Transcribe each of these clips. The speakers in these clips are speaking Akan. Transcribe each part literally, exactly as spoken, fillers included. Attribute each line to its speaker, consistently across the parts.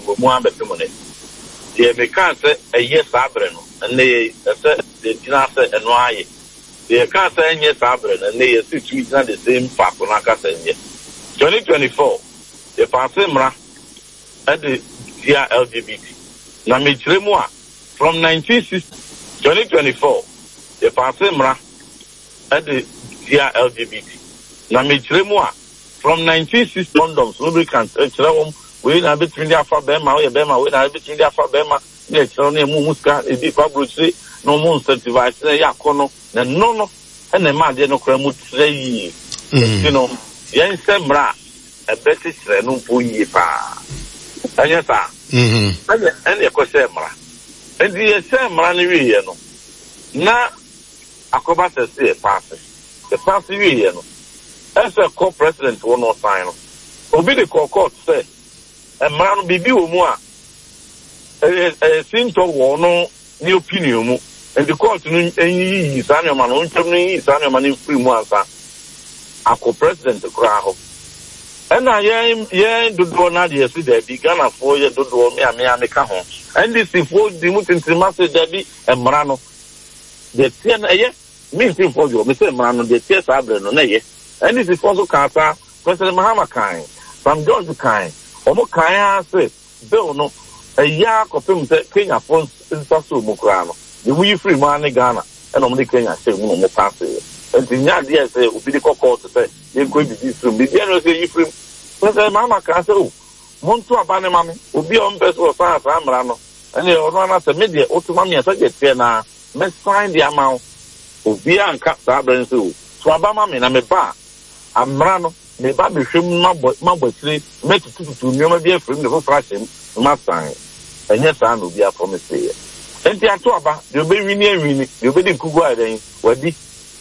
Speaker 1: for more money. The Americans a yes, Abren, and they said the Tinasa and why. The can't say yes, Abren, and they are situated the same Papunaka saying twenty twenty-four, the Pasemra at the L G B T. Namitremua from nineteen sixty, twenty twenty-four, the Pasemra at the L G B T. Namitremua from nineteen sixty condoms, lubricants, we are between the Alpha Bema, we are between the Alpha Bema, yes, only Muska, a deep publicity, no more certified, Yakono, and no, no, and the man did no cremut say, you know, Yen Sembra, a better no Puyipa. And yes, sir, and the Cosemra, and the Semra, you know, now, Acrobat say a pass, the pass, you know, as a co-president, one more sign. Obi the court say, a man be be more a seem to no new opinion, and the court is an man, is an man in free months. A co-president to Kraho. And I am, yeah, do do not yesterday began a four year do do me a me and the and this is for the mutant master Debbie and Marano. The ten a year means for you, Mister Marano, the tears are no nay. And this is also Casa, President Mahama Kind, from George Kind, Omo Kaya says, Bill no, a yak of him that Kenya Fons in Sasu Mukrano, the wee free money Ghana, and only Kenya say, no more pass. And the Nadia say, Ubi the court to say, you're going to this room, the general say, you free. President Mahama can say, oh, Montua Banemami, Ubi on best or Science Amrano, and the Orana said, media, Otomami, and such a Tiana, must find the amount of beer and cut Sabrin too. Swabama, and I'm a bar. Amrano, may Baby Shim Mumbo Tree, make it to never be a friend of fashion, must sign. And yes, I will be a promise here. And the Atuaba, you'll be winning, you'll be in Kuga, where the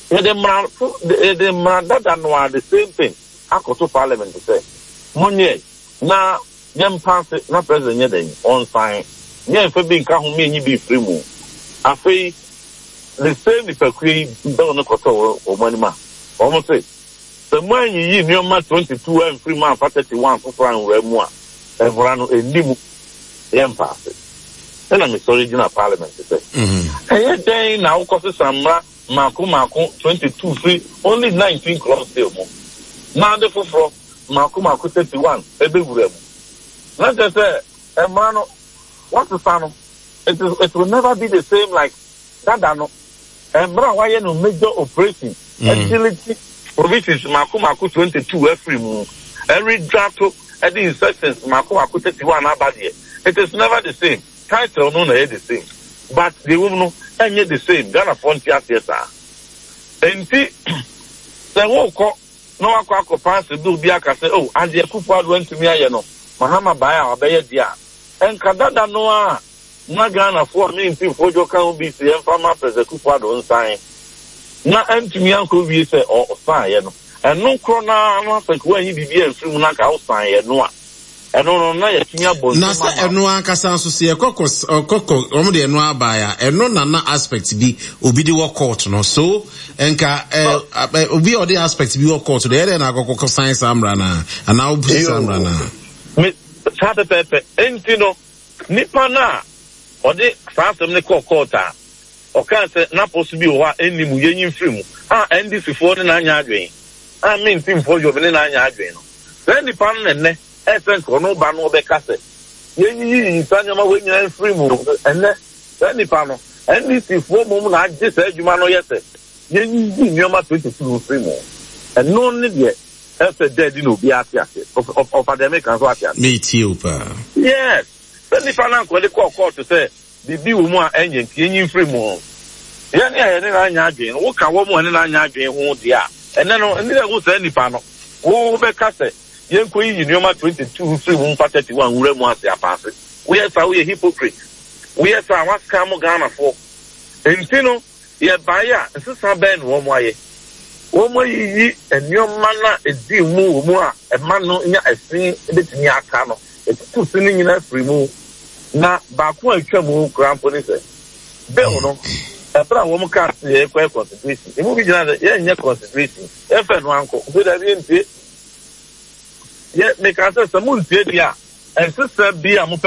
Speaker 1: Mandadano the same thing. I go to Parliament to say, Monye, now, young pass it, not President Yedin, on sign. Yeah, for being Kahumi, you be free moon. I say, the same if a queen don't know or money, almost say. The man you know, my twenty-two and three months, thirty-one for Frank Remoa, and Rano and Nimu, the empire. Then I'm sorry, original parliament to say. And yet, then now, because Samra, Marco Marco, twenty-two, three, only nineteen close still more. Now, the four, Marco Marco, thirty-one, every room. Not just say, Emano, what's the son? It, is, it will never be the same like that. And Brown, why you no major operation, agility. Provisions Maku Maku twenty-two every moon. Every draft at the insertions Maku Maku thirty-one abadie. It is never the same. Title no na the same. But the woman and yet the same. Ghana Frontier Theatre. And see the walk no aqua pass to do Biaka say, oh, and the Kupa went to me, you know. Mahama Baya or Baya Dia. And Kadada Noah Nagana for me in people can be the farmer president Kupa don't sign. Na entumi anko wie se o fire no eno kro na no afek wa yi bibia mfiri mu na ka o fire no a eno no na ya tinya bon
Speaker 2: na se eno ankasa nso se kokos kokko omo de eno abaya eno na na aspect bi obi di work court no so enka eh obi o de aspect bi work court de na kokko science amra na ana obi amra na
Speaker 1: me chata pepe entino nipa na o de fasem ne court a o kan se na possible wa enimu yenyin free ah N D C for na anya adwen ah mean team for you na anya adwen no then the pan ne e sen ko no ba no be ka se yenyin nsanya ma wenyin free mu enne then the pan no N D C for mum na age se adwuma no yese yenyin nyoma twenty-two free mu and no ne de e se dead no bi atiase of of academic and so atiase
Speaker 2: me too pa
Speaker 1: yes then the pan ko de call court to say bibi wo mu a enye ntienyin free mu ya ni aye na anya adwen wo ka wo mu na anya adwen ho de a ene no ene na wo say nipa no wo be ka say yenko yi nyoma twenty-two free mu thirty-one wura mu ase apase we say we hypocrite we say what scam Ghana for entino ye baya nsesa ben wo mu aye wo mu yi enyoma na edi mu wo mu a e ma no nya asin ebetimi aka no e tutu sini nyina free mu na ba ko atwa mu krampo ni se be no e pra wo mu ka se e kwa consideration e mu bi jina ye nya consideration e fe no anko so da bi ntie ye me ka se se mu ntie dia e se se bi a mu pe